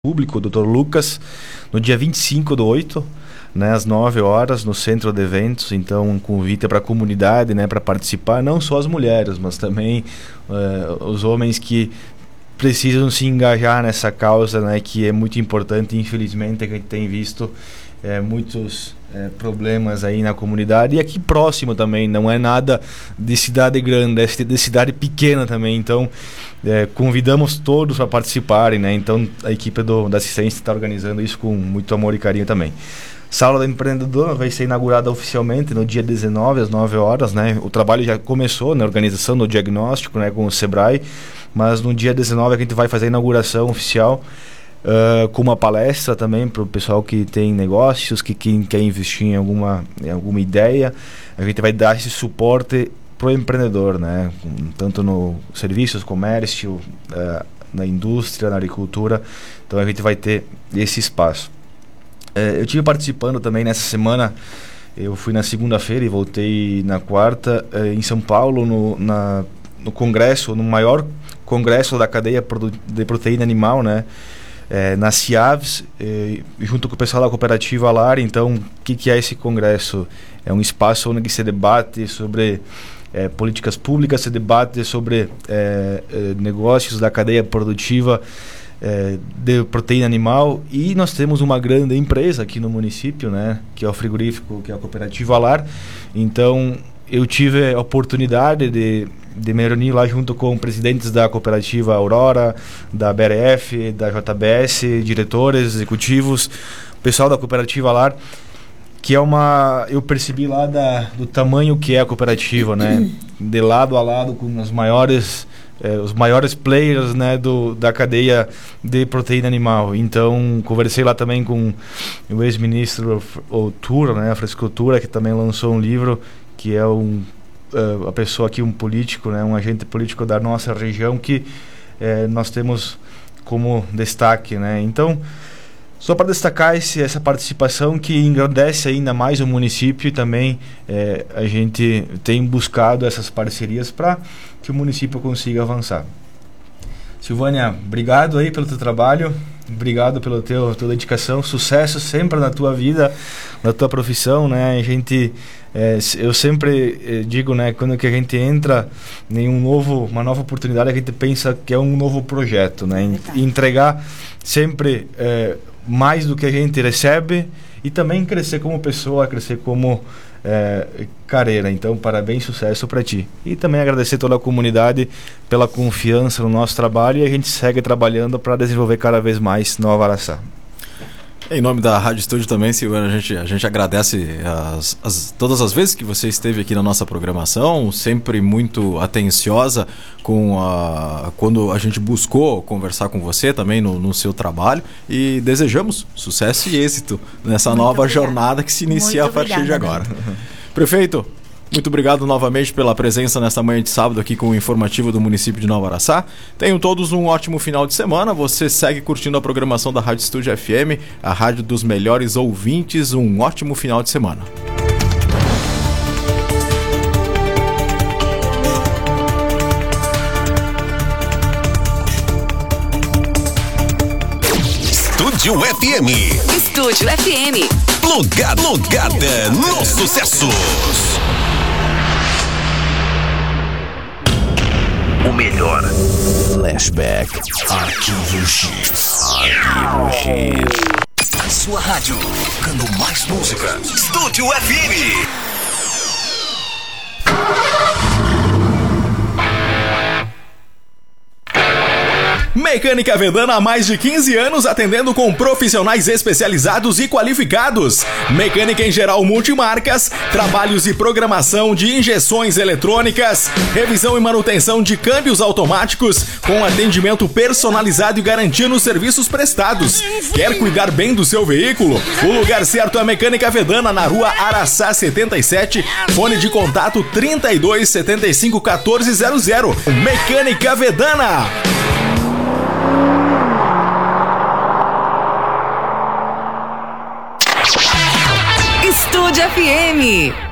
público, o Dr. Lucas, no dia 25/8, né, às 9 horas, no centro de eventos. Então, um convite para a comunidade, né, para participar, não só as mulheres, mas também os homens que precisam se engajar nessa causa, né, que é muito importante. Infelizmente, a gente tem visto muitos problemas aí na comunidade, e aqui próximo também, não é nada de cidade grande, é de cidade pequena também. Então, convidamos todos para participarem, né? Então, a equipe da assistência está organizando isso com muito amor e carinho também. Sala do Empreendedor vai ser inaugurada oficialmente no dia 19, às 9 horas, né? O trabalho já começou na organização do diagnóstico, né, com o Sebrae, mas no dia 19 a gente vai fazer a inauguração oficial, com uma palestra também para o pessoal que tem negócios, que quer investir em alguma ideia. A gente vai dar esse suporte para o empreendedor, né? Tanto no serviços, comércio, na indústria, na agricultura. Então a gente vai ter esse espaço. Eu estive participando também nessa semana. Eu fui na segunda-feira e voltei na quarta, em São Paulo, no congresso, no maior congresso da cadeia de proteína animal, né? Na CIAVS, junto com o pessoal da cooperativa LAR. Então, o que é esse congresso? É um espaço onde se debate sobre políticas públicas, se debate sobre negócios da cadeia produtiva de proteína animal. E nós temos uma grande empresa aqui no município, né, que é o frigorífico, que é a cooperativa LAR. Então, eu tive a oportunidade de me reunir lá junto com presidentes da cooperativa Aurora, da BRF, da JBS, diretores, executivos, pessoal da cooperativa LAR, que eu percebi lá do tamanho que é a cooperativa, né? De lado a lado com os maiores players, né, da cadeia de proteína animal. Então, conversei lá também com o ex-ministro Outura, né, a Frescultura, que também lançou um livro, que é a pessoa aqui, um político, né, um agente político da nossa região, que nós temos como destaque, né? Então, só para destacar essa participação que engrandece ainda mais o município. E também a gente tem buscado essas parcerias para que o município consiga avançar. Silvânia, obrigado aí pelo teu trabalho, obrigado pela tua dedicação, sucesso sempre na tua vida, na tua profissão, né? Eu sempre digo, né, quando que a gente entra em uma nova oportunidade, a gente pensa que é um novo projeto, né? Entregar sempre mais do que a gente recebe, e também crescer como pessoa, crescer como carreira. Então, parabéns, sucesso para ti. E também agradecer toda a comunidade pela confiança no nosso trabalho, e a gente segue trabalhando para desenvolver cada vez mais Nova Araçá. Em nome da Rádio Estúdio também, Silvana, a gente agradece todas as vezes que você esteve aqui na nossa programação, sempre muito atenciosa quando a gente buscou conversar com você também no seu trabalho, e desejamos sucesso e êxito nessa nova jornada que se inicia a partir de agora. Prefeito, muito obrigado novamente pela presença nesta manhã de sábado aqui com o informativo do município de Nova Araçá. Tenham todos um ótimo final de semana. Você segue curtindo a programação da Rádio Estúdio FM, a rádio dos melhores ouvintes. Um ótimo final de semana. Estúdio FM. Estúdio FM. Plugada nos sucessos. O melhor. Flashback. Arquivo X. A sua rádio, tocando mais música. Estúdio FM. Mecânica Vedana há mais de 15 anos, atendendo com profissionais especializados e qualificados. Mecânica em geral multimarcas, trabalhos e programação de injeções eletrônicas, revisão e manutenção de câmbios automáticos, com atendimento personalizado e garantia nos serviços prestados. Quer cuidar bem do seu veículo? O lugar certo é a Mecânica Vedana, na rua Araçá 77, fone de contato 32 75 1400. Mecânica Vedana. Estúdio FM.